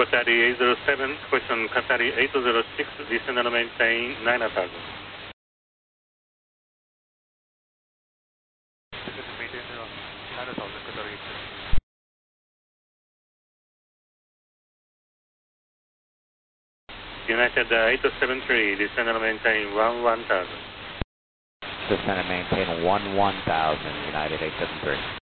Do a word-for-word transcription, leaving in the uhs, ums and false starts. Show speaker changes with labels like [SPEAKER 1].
[SPEAKER 1] Qatari eight zero seven, question Qatari eight zero six, descend and maintain nine thousand. United uh, eight seven three, descend and maintain one one thousand.
[SPEAKER 2] Descend and maintain one one thousand, United eight seven three.